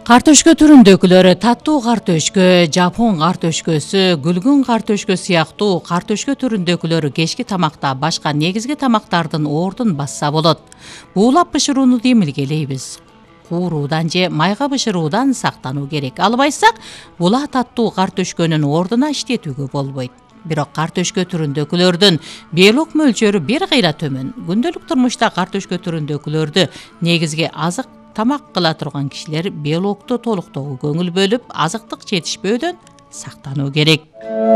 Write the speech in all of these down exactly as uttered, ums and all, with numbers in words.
Картөшкө түрүндөгүлөрү таттуу картөшкө, жапон картөшкөсү, гүлгүн картөшкө сыяктуу картөшкө түрүндөгүлөрү кечки тамакта башка негизги тамактардын ордун басса болот. Буулап бышырууну демилгелейбиз. Кууруудан же майга бышыруудан сактануу керек. Албайсак, була таттуу картөшкөнүн ордуна иштетүүгө болбойт. Бирок картөшкө түрүндөгүлөрдүн белок мөлчөрү бир кыйла төмөн. Күндөлүк турмушта картөшкө түрүндөгүлөрдү негизги азык тамак кыла турган кишилер белокту толуктоого көңүл бөлүп, азыктык жетишпөөдөн сактануу керек.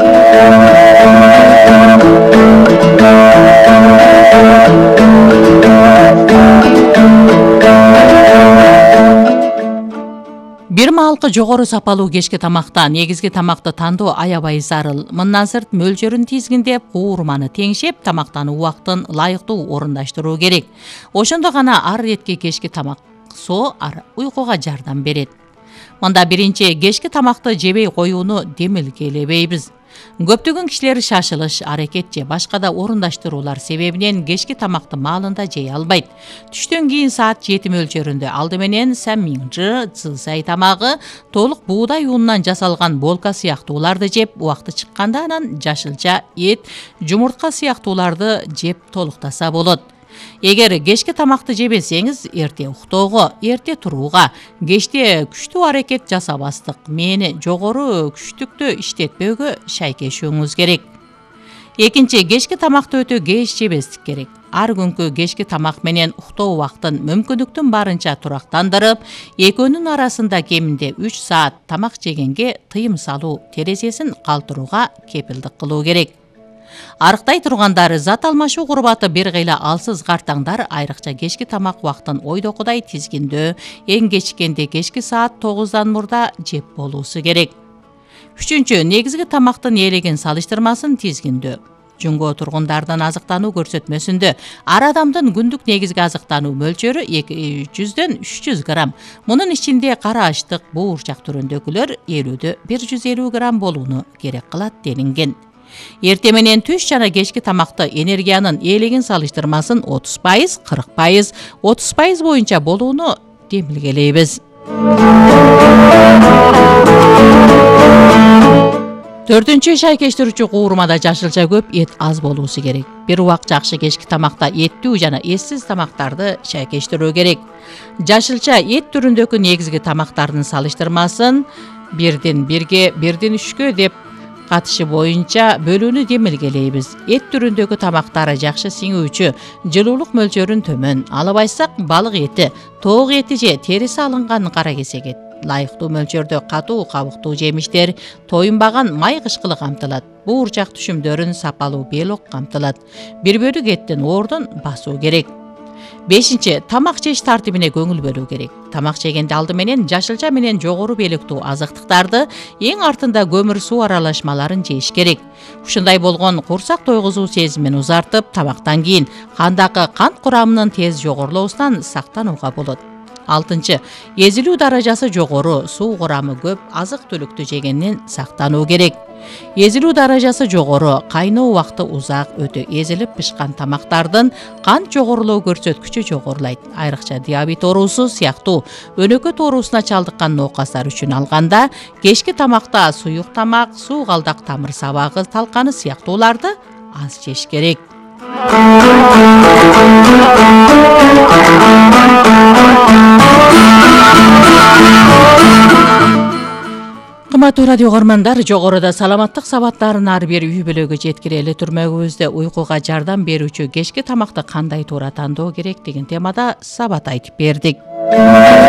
Бир маалкы жогору сапалуу кечки тамакта негизги тамакты тандоо аябай зарыл. Мындан сырт мөлчөрүн тизгиндеп, куурманы теңшеп, тамактануу убактын ылайыктуу орундаштыруу керек. Ошондо гана ар этки кечки тамак со ар уйкуга жардам берет. Мында биринчи кечки тамакты жебей коюуну демилгелебейбиз. Көптөгөн кишилер шашылыш, аракет же башка да орундаштыруулар себебинен кечки тамакты маалында жей албайт. Түштөн кийин саат жети мөлчөрүндө алды менен самминжы, цысай тамагы, толук буудай унунан жасалган болка сыяктууларды жеп, убакты чыкканда анан жашылча, эт, жумуртка сыяктууларды жеп толуктаса болот. Эгер кечки тамакты жебесеңиз, эрте уктоого, эрте турууга, кечте күчтүү аракет жасабастык, мээни жогору күчтүктө иштетпөөгө шайкешүүңүз керек. Экинчи, кечки тамакты өтө кеч жебестик керек. Ар күнкү кечки тамак менен уктоо убактын мүмкүндүктүн барынча турактандырып, экөөнүн арасында кеминде үч саат тамак жегенге тыйым салуу, терезесин калтырууга кепилдик кылуу керек. Арыктай тургандары зат алмашуу курбаты бир кыйла алсыз картаңдар айрыкча кечки тамак убактын ойдокудай тизгиндөө, эң кечиккенде кечки саат тогуздан мурда жеп болуусу керек. Үчүнчү, негизги тамактын ээлеген салыштырмасын тизгиндөө. Жөнгө тургундардын азыктануу көрсөтмөсүндө ар адамдын күндүк негизги азыктануу мөлчөрү эки жүздөн үч жүз грамм. Мунун ичинде кара аштык, буурчак түрүндөгүлөр элүүдө бир жүз элүү грамм болууну керек кылат делинген. Эрте менен түш жана кечки тамакты энергиянын ээлеген салыштырмасын отуз пайыз, кырк пайыз, отуз пайыз боюнча болууну демилгелейбиз. Төртүнчү, шайкештирүүчү куурмада жашылча көп, эт аз болуусу керек. Бир убак жакшы кечки тамакта эттүү жана эссиз тамактарды шайкештирүү керек. Жашылча эт түрүндөгү негизги тамактардын салыштырмасын бирден бирге, бирден үчкө деп катышы боюнча бөлүүнү демилгелейбиз. Эт түрүндөгү тамактары жакшы сиңүүчү, жылуулук мөлчөрүн төмөн. Албайсак, балык эти, тоок эти же териси алынган кара кесек эт. Лайыктуу мөлчөрдө катуу кабыктуу жемиштер, тоюнбаган май кышкылы камтылат. Буурчак түшүмдөрүн сапалуу белок камтылат. Бир бөлүк эттин ордун басуу керек. Бешинчи, тамак жеш тартибине көңүл бөлүү керек. Тамак жегенде алды менен жашылча менен жогору белектүү азыктыктарды, эң артында көмүр суу аралашмаларын жеш керек. Ушундай болгон курсак тойгузуу сезимин узартып, тамактан кийин кандагы кант курамынын тез жогорулуусунан сактанууга болот. Алтынчы, эзилүү даражасы жогору, суу курамы көп азык-түлүктү жегенден сактануу керек. Эзилүү даражасы жогору, кайноо убакты узак, өтө эзилип пышкан тамактардын кант жогорулоо көрсөткүчү жогорулайт. Айрыкча диабет оорусу сыяктуу өнөкөт оорусуна чалдыккан ноокастар үчүн алганда, кечки тамакта суюк тамак, суу калдак тамыр сабагы талканы сыяктууларды аз жеш керек. Кымбаттуу радио көрөрмандар, жогоруда саламаттык сабаттарын ар бир үй бүлөгө жеткирели түрмөгүбүздө уйкуга жардам берүүчү кечки тамакты кандай туура тандоо керек деген темада сабат айтып бердик.